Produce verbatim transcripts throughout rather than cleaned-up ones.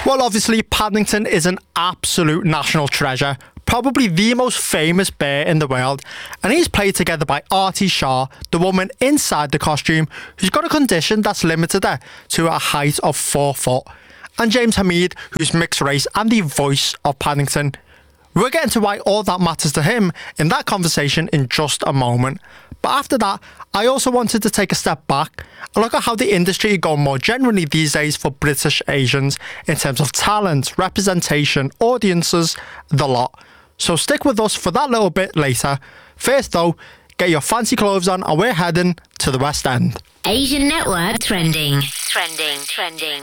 Well, obviously, Paddington is an absolute national treasure, probably the most famous bear in the world, and he's played together by Artie Shaw, the woman inside the costume, who's got a condition that's limited her to a height of four foot, and James Hamid, who's mixed race and the voice of Paddington. We'll get into why all that matters to him in that conversation in just a moment. But after that, I also wanted to take a step back and look at how the industry is going more generally these days for British Asians in terms of talent, representation, audiences, the lot. So stick with us for that little bit later. First though, get your fancy clothes on and we're heading to the West End. Asian Network Trending. Trending. Trending.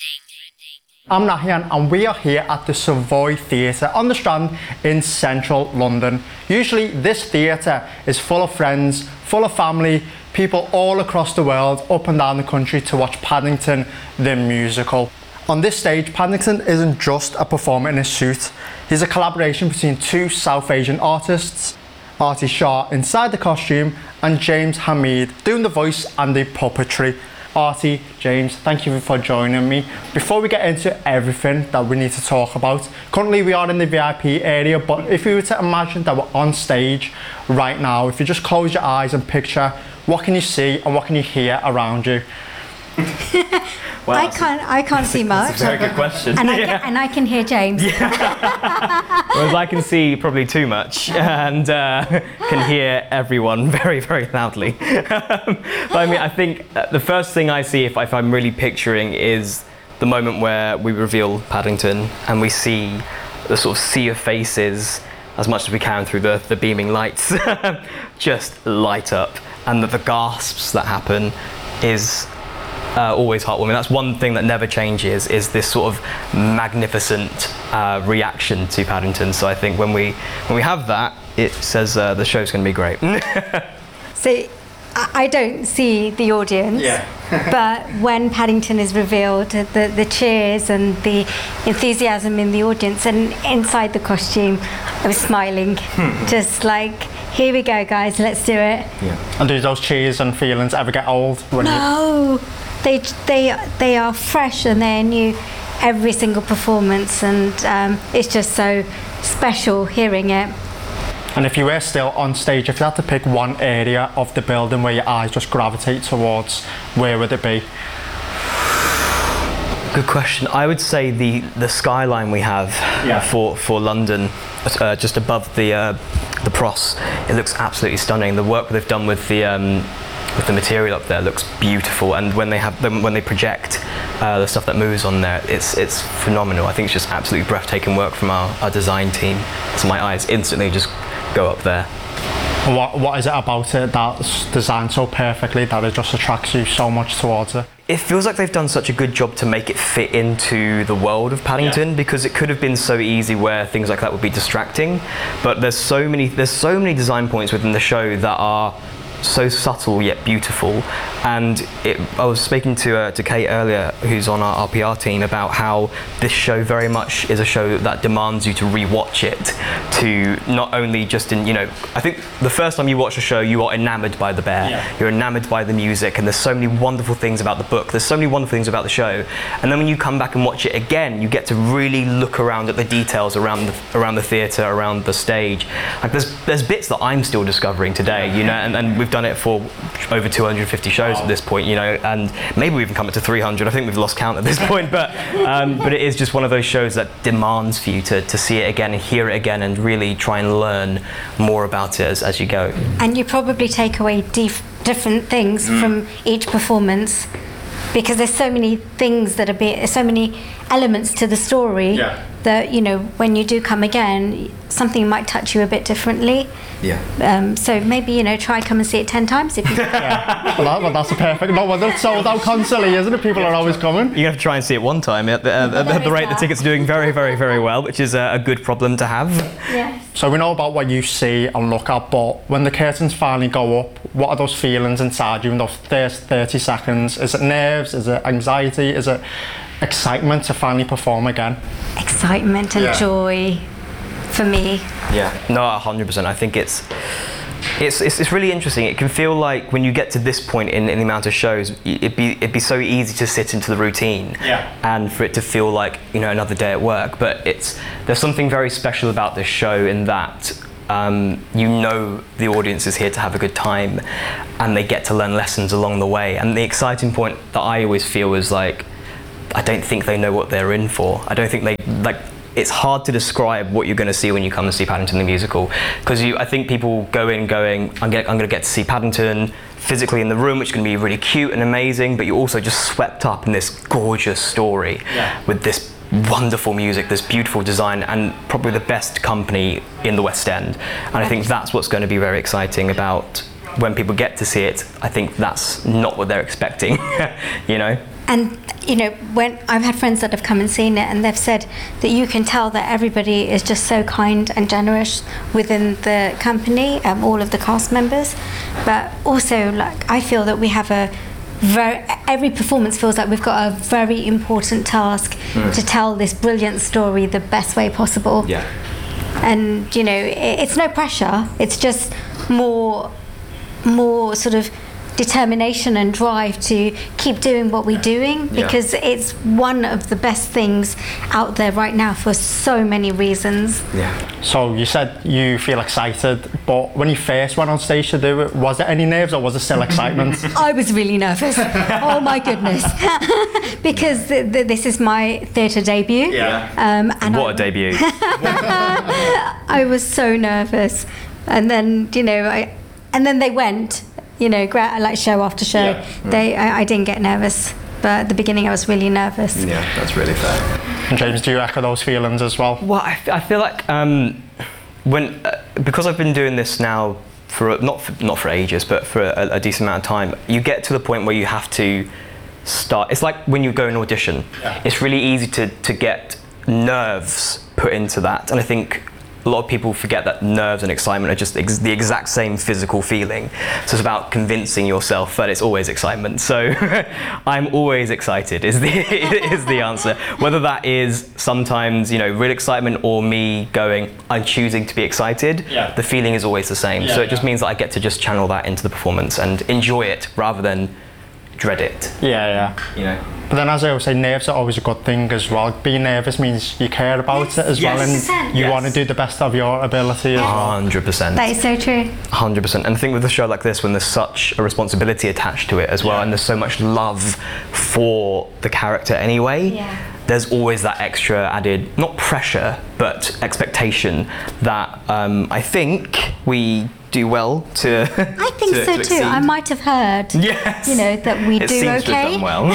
I'm Nahian and we are here at the Savoy Theatre on the Strand in central London. Usually this theatre is full of friends, full of family, people all across the world, up and down the country to watch Paddington the musical. On this stage, Paddington isn't just a performer in a suit. He's a collaboration between two South Asian artists, Artie Shaw inside the costume and James Hamid doing the voice and the puppetry. Artie, James, thank you for joining me. Before we get into everything that we need to talk about, currently we are in the V I P area, but if you were to imagine that we're on stage right now, if you just close your eyes and picture, what can you see and what can you hear around you? Well, I can't. I can't see much. That's a very good question. And I can, and I can hear James. Yeah. Whereas I can see probably too much and uh, can hear everyone very, very loudly. But I mean, I think the first thing I see, if, if I'm really picturing, is the moment where we reveal Paddington and we see the sort of sea of faces as much as we can through the, the beaming lights just light up, and that the gasps that happen is Uh, always heartwarming. That's one thing that never changes, is this sort of magnificent uh, reaction to Paddington. So I think when we when we have that, it says uh, the show's going to be great. So I, I don't see the audience, Yeah. but when Paddington is revealed, the, the cheers and the enthusiasm in the audience and inside the costume, I was smiling, just like, here we go guys, let's do it. Yeah. And do those cheers and feelings ever get old? When No, they, they, they are fresh and they're new every single performance, and um, it's just so special hearing it. And if you were still on stage, if you had to pick one area of the building where your eyes just gravitate towards, where would it be? Good question. I would say the the skyline we have Yeah. for for London, uh, just above the uh, the Pros. It looks absolutely stunning. The work they've done with the um, with the material up there looks beautiful, and when they have them, when they project uh, the stuff that moves on there, it's it's phenomenal. I think it's just absolutely breathtaking work from our, our design team. So my eyes instantly just go up there. What What is it about it that's designed so perfectly that it just attracts you so much towards it? It feels like they've done such a good job to make it fit into the world of Paddington, yeah. Because it could have been so easy where things like that would be distracting, but there's so many there's so many design points within the show that are so subtle yet beautiful. And it, I was speaking to uh, to Kate earlier, who's on our, our P R team, about how this show very much is a show that demands you to rewatch it, to not only just in, you know, I think the first time you watch a show you are enamored by the bear, yeah. You're enamored by the music, and there's so many wonderful things about the book, there's so many wonderful things about the show, and then when you come back and watch it again, you get to really look around at the details around the around the theatre, around the stage. Like there's there's bits that I'm still discovering today, you know, and, and we've done it for over two hundred fifty shows at this point, you know, and maybe we've even come up to three hundred. I think we've lost count at this point, but um, but it is just one of those shows that demands for you to, to see it again and hear it again and really try and learn more about it as, as you go. And you probably take away dif- different things mm. from each performance, because there's so many things that are be- so many elements to the story, yeah. that, you know, when you do come again, something might touch you a bit differently. Yeah. Um, so maybe, you know, try come and see it ten times if you can. Yeah. Well, that, well, that's a perfect. No, well, it's sold out constantly, isn't it? People are always coming. You have to try and see it one time. At the, uh, at the rate the tickets are doing very, very, very well, which is a, a good problem to have. Yes. So we know about what you see and look at, but when the curtains finally go up, what are those feelings inside you in those first thirty seconds? Is it nerves? Is it anxiety? Is it excitement to finally perform again? Excitement and yeah. joy for me. Yeah, no, one hundred percent. I think it's It's, it's, it's really interesting. It can feel like when you get to this point in, in the amount of shows, it'd be, it'd be so easy to sit into the routine yeah. and for it to feel like, you know, another day at work. But it's, there's something very special about this show in that um, you know the audience is here to have a good time and they get to learn lessons along the way. And the exciting point that I always feel is like, I don't think they know what they're in for. I don't think they, like, it's hard to describe what you're going to see when you come and see Paddington the Musical, because you, I think people go in going, I'm going, I'm going to get to see Paddington physically in the room, which is going to be really cute and amazing, but you're also just swept up in this gorgeous story yeah. with this wonderful music, this beautiful design, and probably the best company in the West End. And I think that's what's going to be very exciting about when people get to see it. I think that's not what they're expecting, you know? And, you know, when I've had friends that have come and seen it and they've said that you can tell that everybody is just so kind and generous within the company, um, all of the cast members. But also, like, I feel that we have a very, every performance feels like we've got a very important task mm. to tell this brilliant story the best way possible. Yeah. And, you know, it, it's no pressure. It's just more, more sort of determination and drive to keep doing what we're doing, because yeah. it's one of the best things out there right now for so many reasons. Yeah. So you said you feel excited, but when you first went on stage to do it, was there any nerves or was it still excitement? I was really nervous. Oh my goodness. Because th- th- this is my theatre debut. Yeah. Um, and what I, a debut. I was so nervous. And then, you know, I, and then they went, you know, gra- like show after show. Yeah. They, I, I didn't get nervous, but at the beginning I was really nervous. Yeah, that's really fair. And James, do you echo those feelings as well? Well, I, I feel like um, when uh, because I've been doing this now for not for, not for ages, but for a, a decent amount of time, you get to the point where you have to start. It's like when you go and audition. Yeah. It's really easy to to get nerves put into that, and I think a lot of people forget that nerves and excitement are just ex- the exact same physical feeling. So it's about convincing yourself that it's always excitement. So I'm always excited is the is the answer. Whether that is sometimes, you know, real excitement or me going, I'm choosing to be excited, yeah. the feeling is always the same. Yeah, so it just yeah. means that I get to just channel that into the performance and enjoy it rather than dread it. Yeah, yeah. You know. But then, as I always say, nerves are always a good thing as well. Being nervous means you care about yes, it as yes. well, and you yes. want to do the best of your ability as well. one hundred percent. That is so true. one hundred percent. And I think with a show like this, when there's such a responsibility attached to it as well, Yeah. and there's so much love for the character anyway, Yeah. there's always that extra added, not pressure, but expectation that um, I think we do well to I think to, so to too. exceed. I might have heard, Yes. you know, that we it do seems to have okay. done well.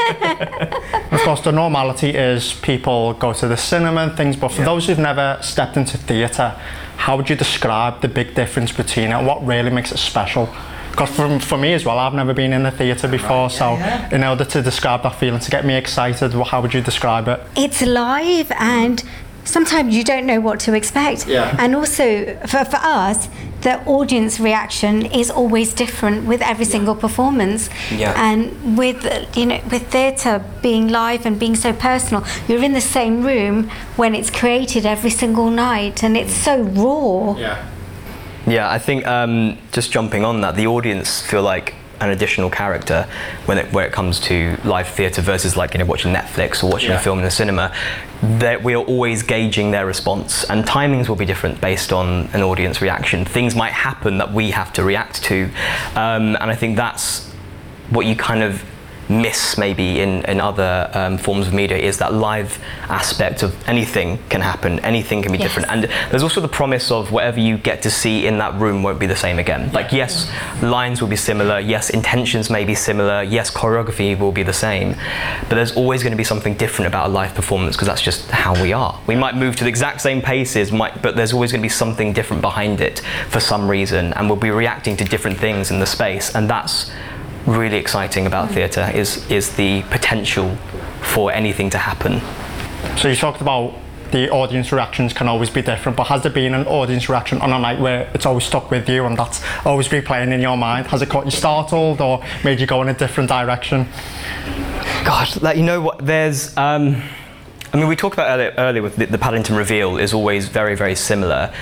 Of course, the normality is people go to the cinema and things, but for Yeah. those who've never stepped into theatre, how would you describe the big difference between it? What really makes it special? Because for, for me as well, I've never been in the theatre before, Right, yeah, so yeah. in order to describe that feeling, to get me excited, how would you describe it? It's live, and sometimes you don't know what to expect. Yeah. And also, for, for us, the audience reaction is always different with every single performance. Yeah. And with, you know, with theatre being live and being so personal, you're in the same room when it's created every single night, and it's so raw. Yeah. Yeah, I think um, just jumping on that, the audience feel like an additional character when it when it comes to live theatre versus, like, you know, watching Netflix or watching Yeah. a film in the cinema. That we are always gauging their response, and timings will be different based on an audience reaction. Things might happen that we have to react to, um, and I think that's what you kind of miss maybe in, in other um, forms of media, is that live aspect of anything can happen, anything can be Yes. different. And there's also the promise of whatever you get to see in that room won't be the same again. Like, yes, lines will be similar, yes, intentions may be similar, yes, choreography will be the same, but there's always going to be something different about a live performance, because that's just how we are. We might move to the exact same paces, might, but there's always going to be something different behind it for some reason, and we'll be reacting to different things in the space, and that's really exciting about theatre, is is the potential for anything to happen. So you talked about the audience reactions can always be different, but has there been an audience reaction on a night where it's always stuck with you and that's always replaying in your mind? Has it caught you startled or made you go in a different direction? Gosh, like, you know what, there's um I mean, we talked about earlier, earlier with the, the Paddington reveal is always very, very similar.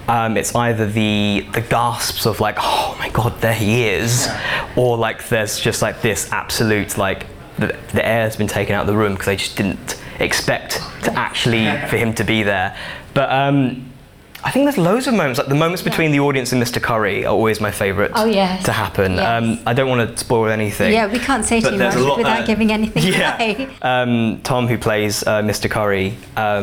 um, it's either the the gasps of like, oh my god, there he is, or like there's just like this absolute like the, the air has been taken out of the room because they just didn't expect to actually for him to be there. But um, I think there's loads of moments, like the moments between the audience and Mister Curry are always my favourite Oh, yes. to happen. Yes. Um, I don't want to spoil anything. Yeah, we can't say but too there's much a lot- without uh, giving anything yeah. away. Um, Tom, who plays uh, Mister Curry, um,